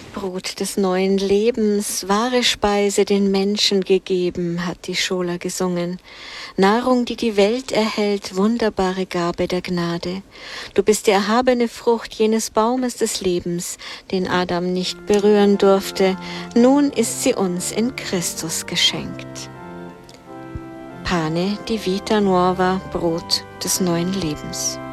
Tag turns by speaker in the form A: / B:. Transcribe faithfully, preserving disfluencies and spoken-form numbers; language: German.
A: Brot des neuen Lebens, wahre Speise den Menschen gegeben, hat die Schola gesungen. Nahrung, die die Welt erhält, wunderbare Gabe der Gnade. Du bist die erhabene Frucht jenes Baumes des Lebens, den Adam nicht berühren durfte. Nun ist sie uns in Christus geschenkt. Pane di vita nuova, Brot des neuen Lebens.